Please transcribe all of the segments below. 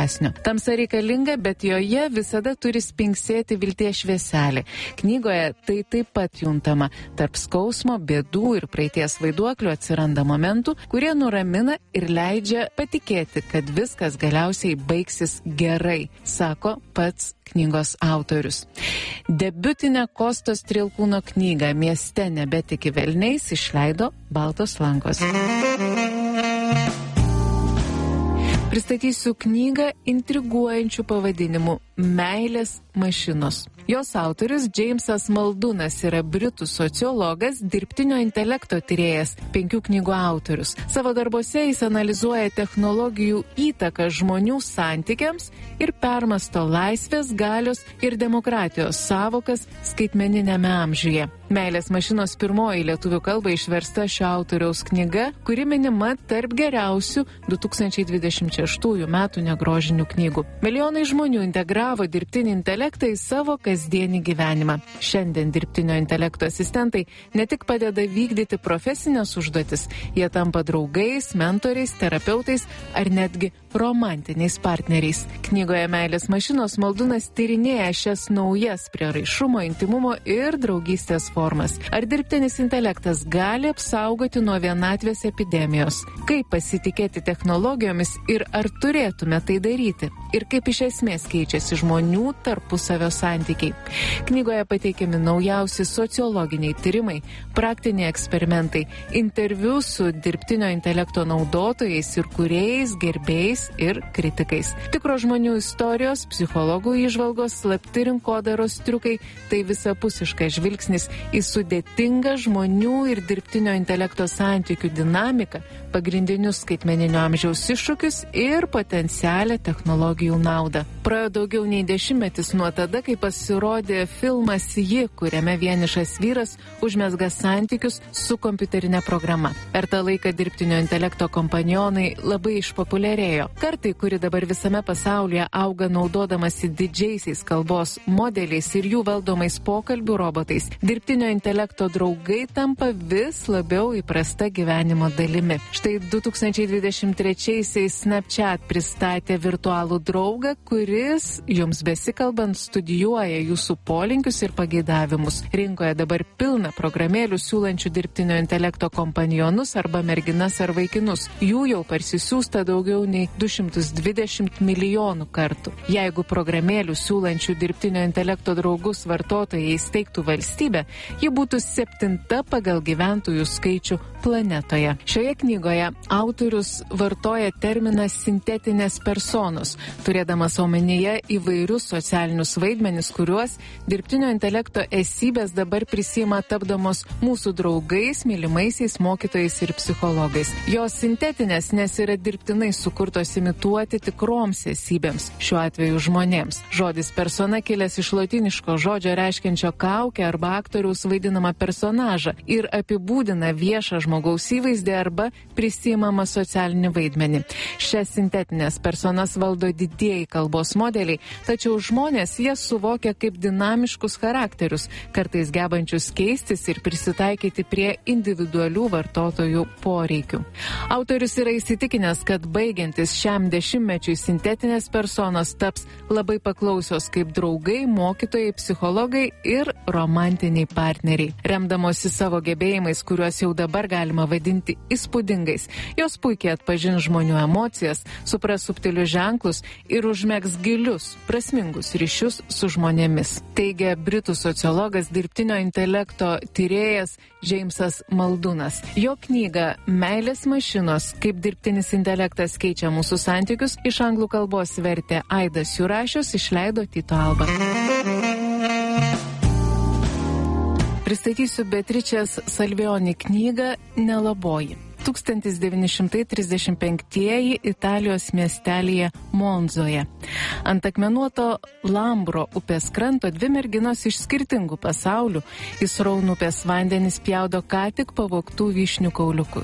kąsnio. Tamsa reikalinga, bet joje visada turi spinksėti vilties švieselė. Knygoje tai taip pat juntama. Tarp skausmo, bėdų ir praeities vaiduoklių atsiranda momentų, kurie nuramina ir leidžia patikėti, kad viskas galiausiai baigsis gerai, sako pats knygos autorius. Debiutinę Kostos Strielkūno knygą Mieste nebetiki velniais išleido Baltos lankos. Pristatysiu knygą intriguojančių pavadinimų Meilės mašinos. Jos autorius Džeimsas Maldunas yra britų sociologas, dirbtinio intelekto tyrėjas, 5 knygų autorius. Savo darbuose jis analizuoja technologijų įtaką žmonių santykiams ir permasto laisvės, galios ir demokratijos savokas skaitmeniniame amžiuje. Meilės mašinos pirmoji lietuvių kalba išversta šio autoriaus knyga, kuri minima tarp geriausių 2026 metų negrožinių knygų. Milijonai žmonių integravo dirbtinį intelektą į savo kasdienį gyvenimą. Šiandien dirbtinio intelekto asistentai ne tik padeda vykdyti profesinės užduotis, jie tampa draugais, mentoriais, terapeutais ar netgi romantiniais partneriais. Knygoje Meilės mašinos Maldunas tyrinėja šias naujas prieraišumo, intimumo ir draugystės formas. Ar dirbtinis intelektas gali apsaugoti nuo vienatvės epidemijos? Kaip pasitikėti technologijomis ir ar turėtume tai daryti? Ir kaip iš esmės keičiasi žmonių tarpusavio santykiai? Knygoje pateikiami naujausi sociologiniai tyrimai, praktiniai eksperimentai, interviu su dirbtinio intelekto naudotojais ir kūrėjais, gerbėjais ir kritikais. Tikro žmonių istorijos, psichologų įžvalgos, slapti rinkodaros triukai – tai visapusiškas žvilgsnis į sudėtingą žmonių ir dirbtinio intelekto santykių dinamiką, pagrindinius skaitmeninio amžiaus iššūkius ir potencialią technologijų naudą. Praėjo daugiau nei 10 metų nuo tada, kai pasirodė filmas Ji, kuriame vienišas vyras užmezga santykius su kompiuterinė programa. Per tą laiką dirbtinio intelekto kompanionai labai išpopuliarėjo. Kartai, kuri dabar visame pasaulyje auga naudodamasi didžiaisiais kalbos modeliais ir jų valdomais pokalbių robotais, dirbtinio intelekto draugai tampa vis labiau įprasta gyvenimo dalimi. Štai 2023-aisiais Snapchat pristatė virtualų draugą, kuris jums besikalbant studijuoja jūsų polinkius ir pageidavimus. Rinkoje dabar pilna programėlių siūlančių dirbtinio intelekto kompanionus arba merginas ar vaikinus. Jų jau parsisiųsta daugiau nei 220 milijonų kartų. Jeigu programėlių siūlančių dirbtinio intelekto draugus vartotojai įsteigtų valstybę, ji būtų 7 pagal gyventojų skaičių planetoje. Šioje knygoje autorius vartoja terminą sintetinės personos, turėdamas omenyje įvairius socialinius vaidmenis, kuriuos dirbtinio intelekto esybės dabar prisima tapdamos mūsų draugais, mylimaisiais, mokytojais ir psichologais. Jos sintetinės, nes yra dirbtinai sukurtos imituoti tikroms esybėms, šiuo atveju žmonėms. Žodis persona kilęs iš lotyniško žodžio reiškiančio kaukę arba aktoriaus vaidinamą personažą ir apibūdina viešą žmogaus įvaizdį arba prisimamą socialinį vaidmenį. Šias sintetinės personas valdo didieji kalbos modeliai, tačiau žmonės jas suvokia kaip dinamiškus charakterius, kartais gebančius keistis ir prisitaikyti prie individualių vartotojų poreikių. Autorius yra įsitikinęs, kad baigiantis šiam dešimtmečiui sintetinės personos taps labai paklausios kaip draugai, mokytojai, psichologai ir romantiniai partneriai. Remdamosi savo gebėjimais, kuriuos jau dabar galima vadinti įspūdingais, jos puikiai atpažins žmonių emocijas, supras subtilius ženklus ir užmegs gilius, prasmingus ryšius su žmonėmis. Teigia britų sociologas, dirbtinio intelekto tyrėjas Džeimsas Maldunas. Jo knygą Meilės mašinos, kaip dirbtinis intelektas keičia mūsų santykius, iš anglų kalbos vertė Aidas Jurašius, išleido Tyto Alba. Pristatysiu Beatričės Salvioni knygą Nelaboji. 1935 Italijos miestelyje Monzoje. Ant akmenuoto Lambro upės kranto 2 merginos iš skirtingų pasaulių į sraunų upės vandenį spjaudo ką tik pavogtų vyšnių kauliukus.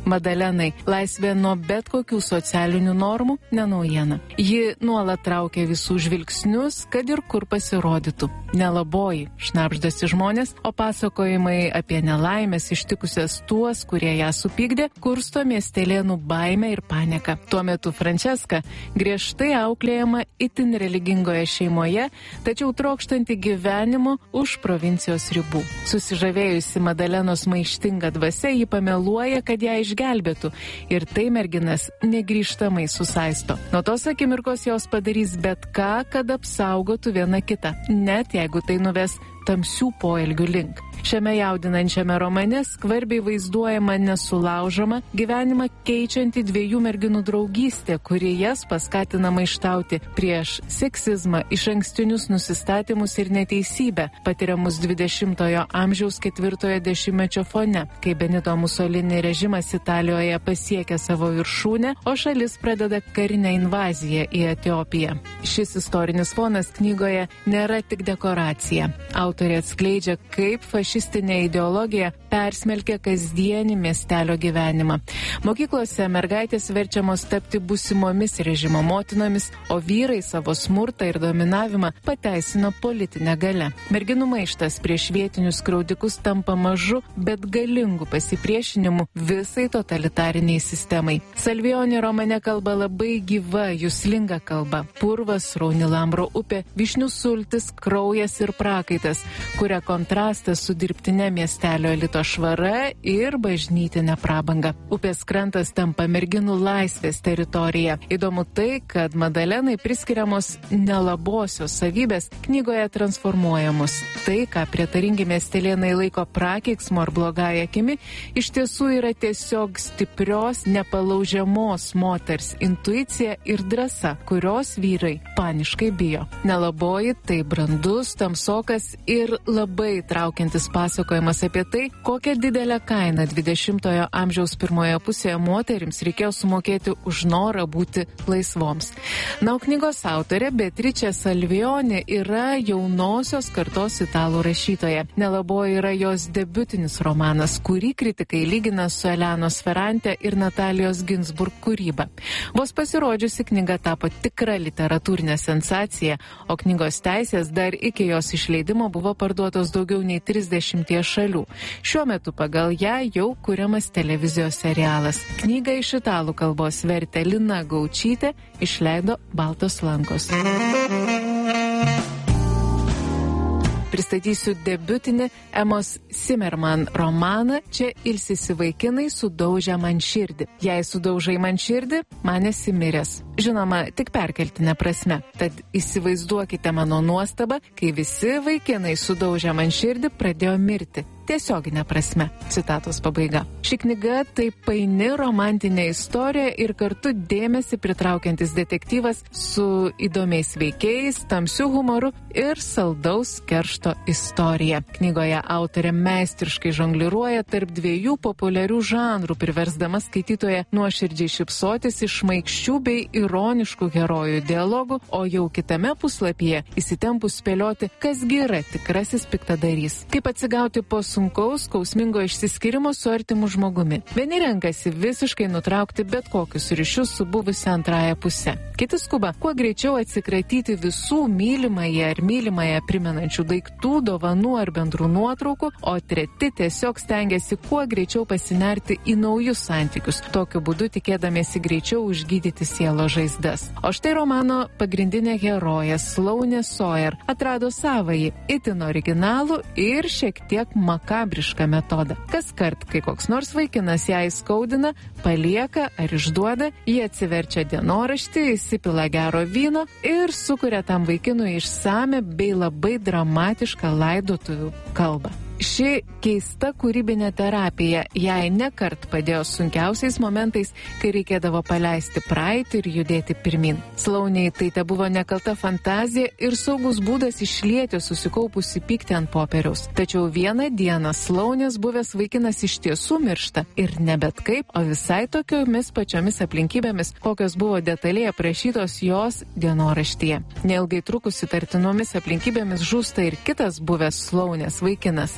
Madalenai laisvė nuo bet kokių socialinių normų nenaujiena. Ji nuolat traukia visų žvilgsnius, kad ir kur pasirodytų. Nelaboji, šnabždasi žmonės, o pasakojimai apie nelaimės ištikusias tuos, kurie ją supykdė, kursto miestelėnų baimę ir panieką. Tuo metu Franceska griežtai auklėjama itin religingoje šeimoje, tačiau trokštanti gyvenimo už provincijos ribų. Susižavėjusi Madalenos maištinga dvasia, ji pameluoja, kad ją išgelbėtų, ir tai merginas negrįžtamai susaisto. Nuo tos akimirkos jos padarys bet ką, kad apsaugotų viena kitą, net jeigu tai nuves tamsių poelgių link. Šiame jaudinančiame romane skvarbiai vaizduojama nesulaužoma, gyvenimą keičianti dviejų merginų draugystė, kuri jas paskatina maištauti prieš seksizmą, išankstinius nusistatymus ir neteisybę, patiriamus 20-ojo amžiaus 4-ojo dešimtmečio fone, kai Benito Mussolini režimas Italijoje pasiekia savo viršūnę, o šalis pradeda karinę invaziją į Etiopiją. Šis istorinis fonas knygoje nėra tik dekoracija. Autorė atskleidžia, kaip fašistinė ideologija persmelkia kasdienį miestelio gyvenimą. Mokyklose mergaitės verčiamos tapti būsimomis režimo motinomis, o vyrai savo smurtą ir dominavimą pateisino politinę galią. Merginų maištas prieš vietinius skriaudikus tampa mažu, bet galingu pasipriešinimu visai totalitariniai sistemai. Salvioni romane kalba labai gyva, juslinga kalba. Purvas, srauni Lambro upė, vyšnių sultis, kraujas ir prakaitas, kuria kontrastas su dirbtinė miestelio elito švara ir bažnytinė prabanga. Upės krantas tampa merginų laisvės teritorija. Įdomu tai, kad Madalenai priskiriamos nelabosios savybės knygoje transformuojamos. Tai, ką prietaringi miestelėnai laiko prakeiksmu ar blogąja akimi, iš tiesų yra tiesiog stiprios, nepalaužiamos moters intuicija ir drąsa, kurios vyrai paniškai bijo. Nelaboji tai brandus, tamsokas ir labai traukiantis pasakojimas apie tai, kokią didelę kainą 20-ojo amžiaus pirmoje pusėje moterims reikėjo sumokėti už norą būti laisvoms. Na, o knygos autorė Beatrice Salvioni yra jaunosios kartos italų rašytoja. Nelaboji yra jos debiutinis romanas, kurį kritikai lygina su Elenos Ferrante ir Natalijos Ginsburg kūryba. Vos pasirodžiusi knyga tapo tikra literatūrinė sensacija, o knygos teisės dar iki jos išleidimo buvo parduotos daugiau nei 30 šalių. Šiuo metu pagal ją jau kuriamas televizijos serialas. Knygą iš italų kalbos vertė Lina Gaučytė, išleido Baltos lankos. Pristatysiu debiutinį Emos Zimmerman romaną Čia ilsisi vaikinai sudaužė man širdį. Jei sudaužai man širdį, man esi miręs. Žinoma, tik perkeltinė prasme. Tad įsivaizduokite mano nuostabą, kai visi vaikinai sudaužė man širdį, pradėjo mirti. Tiesioginė prasme. Citatos pabaiga. Ši knyga tai paini romantinė istorija ir kartu dėmesį pritraukiantis detektyvas su įdomiais veikėjais, tamsiu humoru ir saldaus keršto istorija. Knygoje autorė meistriškai žongliruoja tarp dviejų populiarių žanrų, priversdama skaitytoją nuoširdžiai šypsotis iš šmaikščių bei ironiškų herojų dialogų, o jau kitame puslapyje įsitempus spėlioti, kasgi yra tikrasis piktadarys. Kaip atsigauti po sunkaus, skausmingo išsiskyrimo su artimu žmogumi. Vieni renkasi visiškai nutraukti bet kokius ryšius su buvusia antraja puse. Kiti skuba kuo greičiau atsikratyti visų mylimąją ar mylimąją primenančių daiktų, dovanų ar bendrų nuotraukų, o treti tiesiog stengiasi kuo greičiau pasinerti į naujus santykius, tokiu būdu tikėdamiesi greičiau užgydyti sielo žaizdas. O štai romano pagrindinė herojė Sloane Sawyer atrado savąjį, itin originalų ir šiek tiek makabrišką metodą. Kaskart, kai koks nors vaikinas ją įskaudina, palieka ar išduoda, jie atsiverčia dienoraštį, įsipila gero vyno ir sukuria tam vaikinui išsame bei labai dramatišką laidotuvių kalbą. Ši keista kūrybinė terapija jai nekart padėjo sunkiausiais momentais, kai reikėdavo paleisti praeitį ir judėti pirmin. Sloanei tai tebuvo nekalta fantazija ir saugus būdas išlieti susikaupusi pyktį ant popieriaus. Tačiau vieną dieną Sloanės buvęs vaikinas iš tiesų miršta ir ne bet kaip, o visai tokiomis pačiomis aplinkybėmis, kokios buvo detaliai aprašytos jos dienoraštyje. Neilgai trukus įtartinomis aplinkybėmis žūsta ir kitas buvęs Sloanės vaikinas.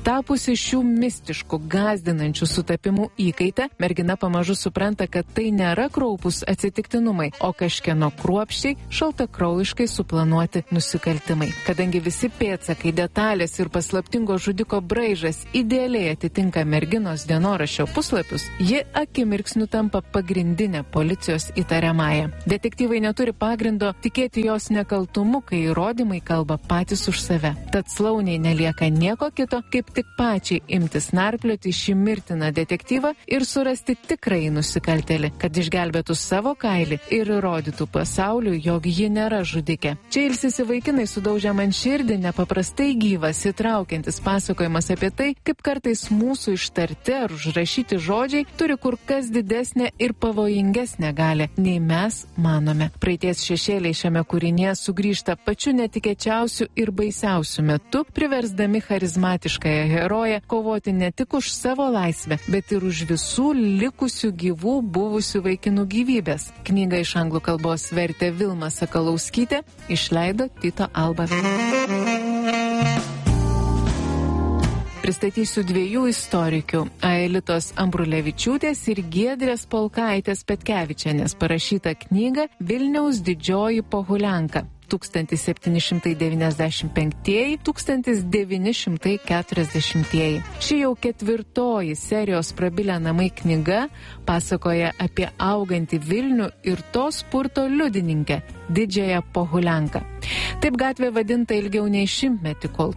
Tapusi šių mistiškų, gąsdinančių sutapimų įkaitę, mergina pamažu supranta, kad tai nėra kraupūs atsitiktinumai, o kažkieno kruopščiai, šaltakraujiškai suplanuoti nusikaltimai. Kadangi visi pėdsakai, detalės ir paslaptingo žudiko braižas idealiai atitinka merginos dienoraščio puslapius, ji akimirksniu tampa pagrindinė policijos įtariamąja. Detektyvai neturi pagrindo tikėti jos nekaltumu, kai įrodymai kalba patys už save. Tad Slaunei nelieka nieko kito, kaip tik pačiai imtis narplioti šį mirtiną detektyvą ir surasti tikrąjį nusikaltėlį, kad išgelbėtų savo kailį ir įrodytų pasauliui, jog ji nėra žudikė. Čia ilsisi vaikinai sudaužė man širdį nepaprastai gyvas, įtraukiantis pasakojimas apie tai, kaip kartais mūsų ištarti ar užrašyti žodžiai turi kur kas didesnę ir pavojingesnę galią, nei mes manome. Praeities šešėliai šiame kūrinyje sugrįžta pačiu netikėčiausiu ir baisiausiu metu, priversdami charizmatiškąją heroję kovoti ne tik už savo laisvę, bet ir už visų likusių gyvų buvusių vaikinų gyvybės. Knygą iš anglų kalbos vertė Vilma Sakalauskytė, išleido Tyto Alba. Pristatysiu dviejų istorikių – Aelitos Ambrulevičiūtės ir Giedrės Polkaitės Petkevičienės parašytą knygą Vilniaus didžioji Pohulianka 1795–1940. Ši jau ketvirtoji serijos Prabilę namai knyga pasakoja apie augantį Vilnių ir tos purto liudininkę – Didžiąją Pohulianką. Taip gatvė vadinta ilgiau nei šimtmetį, kol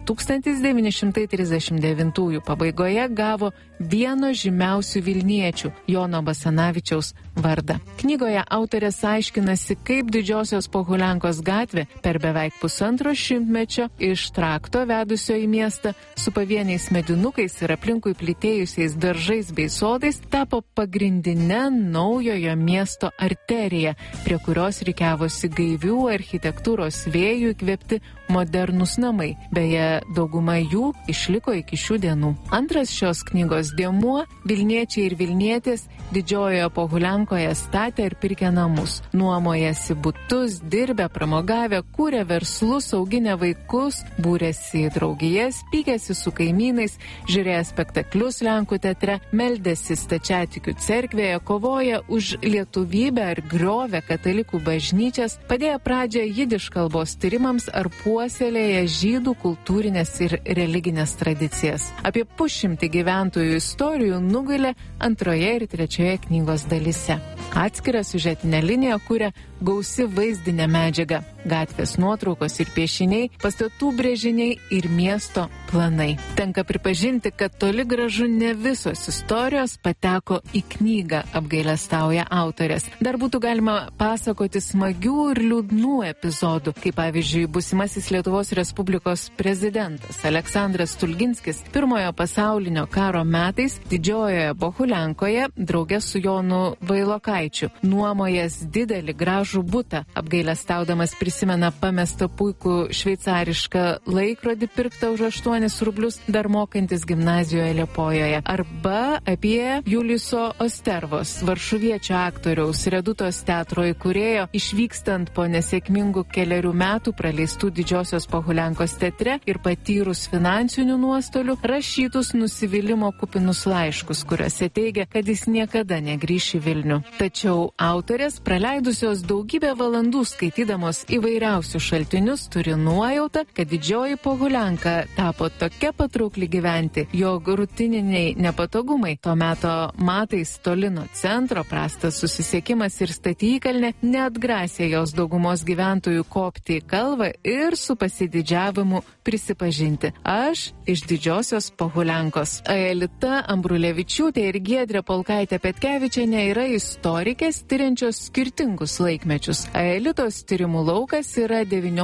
1939 pabaigoje gavo vieno žymiausių Vilniečių – Jono Basanavičiaus vardą. Knygoje autorės aiškinasi, kaip Didžiosios Pohuliankos gatvė per beveik pusantro šimtmečio iš trakto vedusio į miestą su pavieniais medinukais ir aplinkui plytėjusiais daržais bei sodais tapo pagrindinė naujojo miesto arterija, prie kurios rikiavosi gaivių architektūros vėjų įkvėpti modernūs namai. Beje, dauguma jų išliko iki šių dienų. Antras šios knygos dėmuo – Vilniečiai ir Vilnietės Didžiojoje Pohuliankoje statė ir pirkė namus. Nuomojasi butus, dirbę, pramogavę, kūrė verslus, auginę vaikus, būrėsi į draugijas, pykėsi su kaimynais, žiūrėjo spektaklius Lenkų teatre, meldėsi stačiatikių cerkvėje, kovoja už lietuvybę ar griovė katalikų bažnyčias, padėjo pradžią jidiš kalbos tyrimams ar puoselėja žydų kultūrinės ir religinės tradicijas. Apie 100 gyventojų istorijų nugulė antroje ir trečioje knygos dalyse. Atskirą siužetinę liniją kuria gausi vaizdinė medžiaga, gatvės nuotraukos ir piešiniai, pastatų brėžiniai ir miesto planai. Tenka pripažinti, kad toli gražu ne visos istorijos pateko į knygą, apgailestauja autorės. Dar būtų galima pasakoti smagių ir liūdnų epizodų, kaip pavyzdžiui, būsimasis Lietuvos Respublikos prezidentas Aleksandras Stulginskis Pirmojo pasaulinio karo metais Didžiojoje Pohuliankoje drauge su Jonu Vailokaičiu nuomojas didelį gražų butą. Apgailestaudamas prisimena pamestą puikų šveicarišką laikrodį pirktą už 8 rublius, dar mokantis gimnazijoje Liepojoje. Arba apie Juliuso Ostervos, varšuviečio aktoriaus Redutos teatro įkūrėjo, išvykstant po nesėkmingų 4 metų praleistų Didžiosios Pohuliankos teatre ir patyrus finansinių nuostolių, rašytus nusivylimo kupinus laiškus, kuriuose teigia, kad jis niekada negrįš į Vilnių. Tačiau autorės, praleidusios daugybę valandų skaitydamos įvairiausius šaltinius, turi nuojautą, kad Didžioji Pohulianka tapo tokia patraukli gyventi, jog rutininiai nepatogumai to meto matais toli nuo centro, prastas susisiekimas ir statykalnė neatgrasė jos daugumos gyventojų kopti į kalvą ir su pasididžiavimu prisipažinti: aš iš Didžiosios Pohuliankos. Aelita Ambrulevičiūtė ir Giedrė Polkaitė Petkevičienė yra istorikės tiriančios skirtingus laikmečius. Aelitos tyrimų laukas yra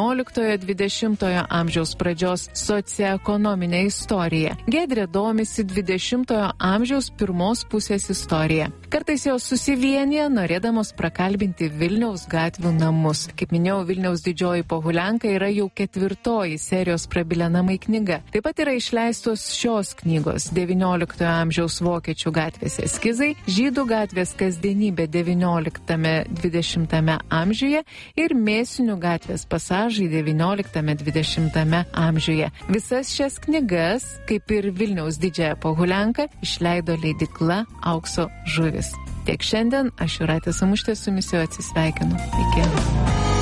19–20 amžiaus pradžios socioekonominė istorija. Giedrė domisi 20 amžiaus pirmos pusės istorija. Kartais jos susivienyje, norėdamos prakalbinti Vilniaus gatvių namus. Kaip minėjau, Vilniaus Didžioji Pohulianka yra jau 4 serijos Prabilę namai knyga. Taip pat yra išleistos šios knygos: 19 amžiaus vokiečių gatvės eskizai, žydų gatvės kasdienybė kasdienybė XIX–XX amžiuje ir Mėsinių gatvės pasažai XIX–XX amžiuje. Visas šias knygas, kaip ir Vilniaus didžiąją Pohulianką, išleido leidykla Aukso žuvys. Tiek šiandien, aš Jūratė Samušytė su jumis jau atsisveikinu. Iki.